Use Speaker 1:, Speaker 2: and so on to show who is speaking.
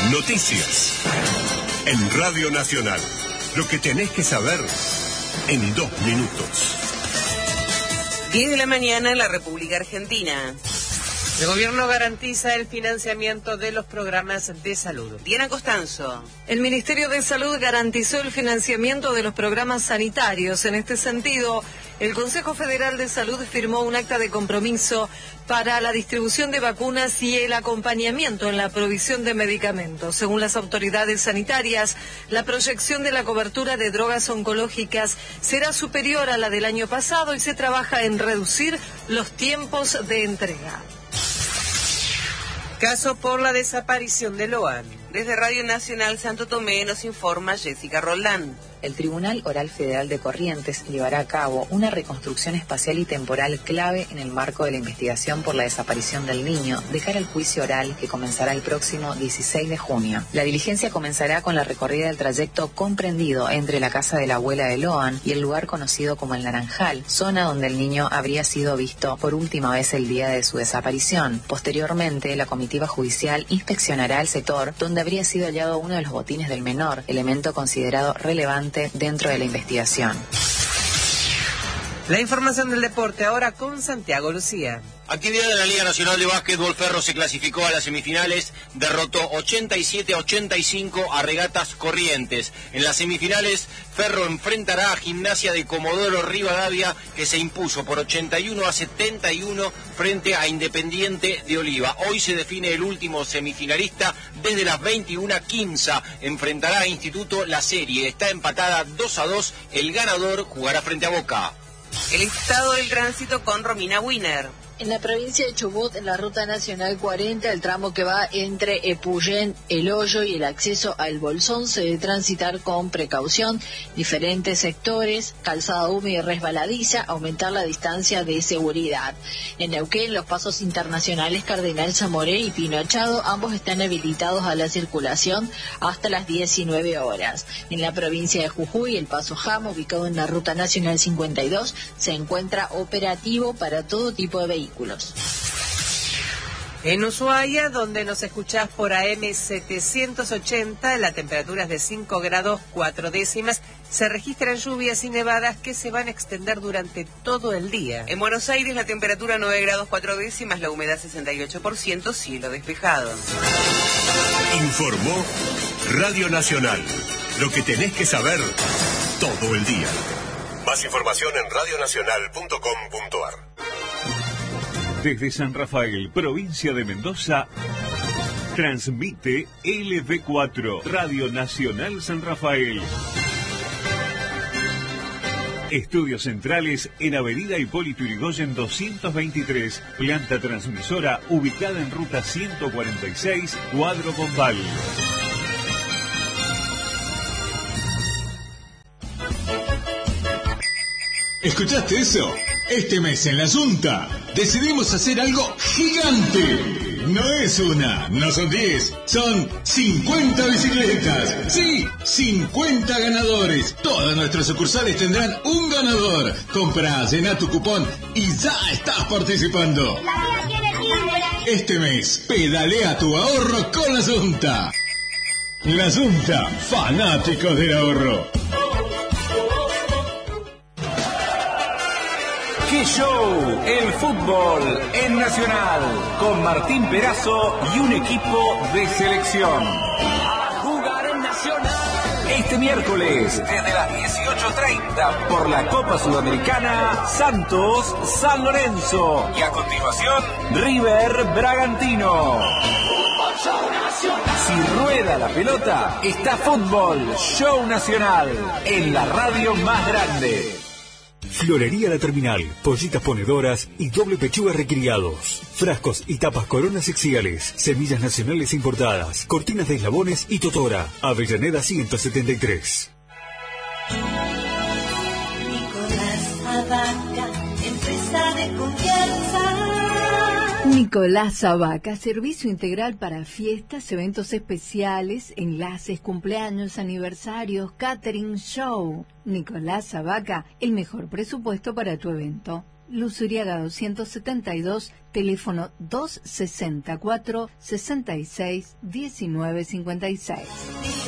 Speaker 1: Noticias en Radio Nacional. Lo que tenés que saber en 2 minutos.
Speaker 2: 10 de la mañana en la República Argentina.
Speaker 3: El gobierno garantiza el financiamiento de los programas de salud.
Speaker 2: Diana Costanzo.
Speaker 4: El Ministerio de Salud garantizó el financiamiento de los programas sanitarios. En este sentido, el Consejo Federal de Salud firmó un acta de compromiso para la distribución de vacunas y el acompañamiento en la provisión de medicamentos. Según las autoridades sanitarias, la proyección de la cobertura de drogas oncológicas será superior a la del año pasado y se trabaja en reducir los tiempos de entrega.
Speaker 3: Caso por la desaparición de Loan.
Speaker 2: Desde Radio Nacional Santo Tomé nos informa Jessica Roldán.
Speaker 5: El Tribunal Oral Federal de Corrientes llevará a cabo una reconstrucción espacial y temporal clave en el marco de la investigación por la desaparición del niño, de cara al juicio oral que comenzará el próximo 16 de junio. La diligencia comenzará con la recorrida del trayecto comprendido entre la casa de la abuela de Loan y el lugar conocido como El Naranjal, zona donde el niño habría sido visto por última vez el día de su desaparición. Posteriormente, la comitiva judicial inspeccionará el sector donde habría sido hallado uno de los botines del menor, elemento considerado relevante dentro de la investigación.
Speaker 3: La información del deporte ahora con Santiago Lucía.
Speaker 6: Actividad de la Liga Nacional de Básquetbol. Ferro se clasificó a las semifinales, derrotó 87-85 a Regatas Corrientes. En las semifinales, Ferro enfrentará a Gimnasia de Comodoro Rivadavia, que se impuso por 81-71 frente a Independiente de Oliva. Hoy se define el último semifinalista. Desde las 21, Quimsa enfrentará a Instituto. La serie está empatada 2-2. El ganador jugará frente a Boca.
Speaker 2: El estado del tránsito con Romina Wiener.
Speaker 7: En la provincia de Chubut, en la Ruta Nacional 40, el tramo que va entre Epuyén, El Hoyo y el acceso al Bolsón se debe transitar con precaución. Diferentes sectores, calzada húmeda y resbaladiza, aumentar la distancia de seguridad. En Neuquén, los pasos internacionales Cardenal Zamoré y Pino Achado, ambos están habilitados a la circulación hasta las 19 horas. En la provincia de Jujuy, el paso Jama, ubicado en la Ruta Nacional 52, se encuentra operativo para todo tipo de vehículos.
Speaker 3: En Ushuaia, donde nos escuchás por AM 780, la temperatura es de 5 grados 4 décimas. Se registran lluvias y nevadas que se van a extender durante todo el día.
Speaker 2: En Buenos Aires, la temperatura 9 grados 4 décimas, la humedad 68%, cielo despejado.
Speaker 1: Informó Radio Nacional. Lo que tenés que saber todo el día. Más información en radionacional.com.ar.
Speaker 8: Desde San Rafael, provincia de Mendoza, transmite LB4, Radio Nacional San Rafael. Estudios centrales en Avenida Hipólito Yrigoyen 223, planta transmisora ubicada en ruta 146, Cuadro Bombal.
Speaker 9: ¿Escuchaste eso? Este mes en la Junta decidimos hacer algo gigante. No es una, no son 10, son 50 bicicletas. Sí, 50 ganadores. Todas nuestras sucursales tendrán un ganador. Comprá, llená tu cupón y ya estás participando. Este mes, pedalea tu ahorro con la Junta. La Junta, fanáticos del ahorro.
Speaker 10: ¡Qué show! El fútbol en Nacional, con Martín Perazo y un equipo de selección. Jugar en Nacional. Este miércoles, desde las 18:30, por la Copa Sudamericana, Santos-San Lorenzo. Y a continuación, River-Bragantino. Si rueda la pelota, está fútbol, show nacional, en la radio más grande.
Speaker 11: Florería La Terminal, pollitas ponedoras y doble pechuga recriados. Frascos y tapas coronas sexiales, semillas nacionales importadas, cortinas de eslabones y totora. Avellaneda 173.
Speaker 12: Nicolás Abaca, empresa de confianza.
Speaker 13: Nicolás Abaca, servicio integral para fiestas, eventos especiales, enlaces, cumpleaños, aniversarios, catering, show. Nicolás Abaca, el mejor presupuesto para tu evento. Luzuriaga 272, teléfono 264-66-1956.